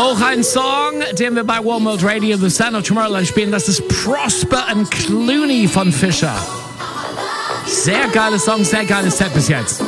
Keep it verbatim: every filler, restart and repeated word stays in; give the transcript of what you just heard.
Auch ein Song, den wir bei One World Radio The Sound of Tomorrowland spielen, das ist Prosper and Clooney von Fisher. Sehr geiler Song, sehr geiles Set bis jetzt.